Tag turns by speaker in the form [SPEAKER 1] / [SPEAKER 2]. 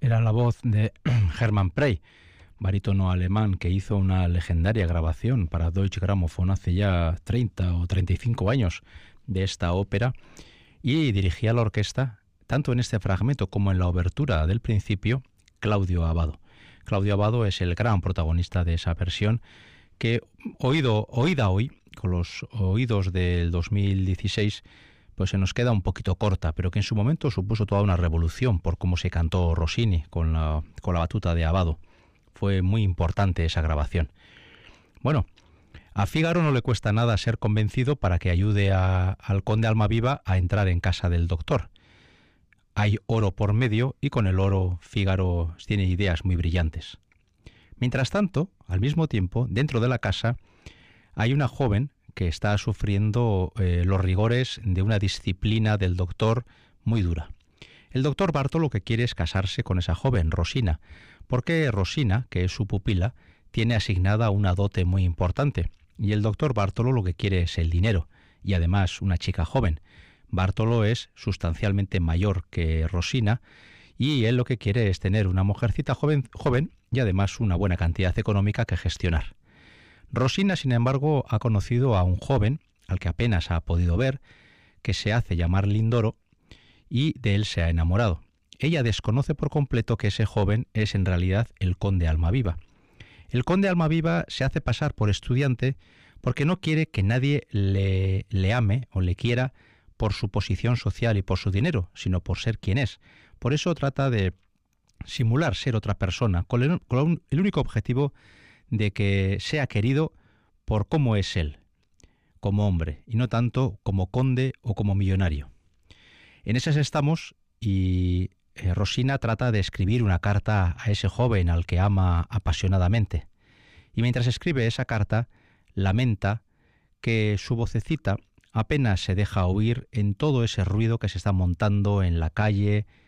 [SPEAKER 1] Era la voz de Hermann Prey, barítono alemán que hizo una legendaria grabación para Deutsche Grammophon hace ya 30 o 35 años de esta ópera, y dirigía la orquesta, tanto en este fragmento como en la obertura del principio, Claudio Abbado. Claudio Abbado es el gran protagonista de esa versión que, oída hoy, con los oídos del 2016, pues se nos queda un poquito corta, pero que en su momento supuso toda una revolución por cómo se cantó Rossini con la batuta de Abbado. Fue muy importante esa grabación. Bueno, a Fígaro no le cuesta nada ser convencido para que ayude al conde Almaviva a entrar en casa del doctor. Hay oro por medio y con el oro Fígaro tiene ideas muy brillantes. Mientras tanto, al mismo tiempo, dentro de la casa hay una joven que está sufriendo los rigores de una disciplina del doctor muy dura. El doctor Bartolo lo que quiere es casarse con esa joven, Rosina, porque Rosina, que es su pupila, tiene asignada una dote muy importante, y el doctor Bartolo lo que quiere es el dinero, y además una chica joven. Bartolo es sustancialmente mayor que Rosina, y él lo que quiere es tener una mujercita joven y además una buena cantidad económica que gestionar. Rosina, sin embargo, ha conocido a un joven, al que apenas ha podido ver, que se hace llamar Lindoro, y de él se ha enamorado. Ella desconoce por completo que ese joven es en realidad el conde Almaviva. El conde Almaviva se hace pasar por estudiante porque no quiere que nadie le ame o le quiera por su posición social y por su dinero, sino por ser quien es. Por eso trata de simular ser otra persona, con el único objetivo de que sea querido por cómo es él, como hombre, y no tanto como conde o como millonario. En esas estamos, y Rosina trata de escribir una carta a ese joven al que ama apasionadamente. Y mientras escribe esa carta, lamenta que su vocecita apenas se deja oír en todo ese ruido que se está montando en la calle,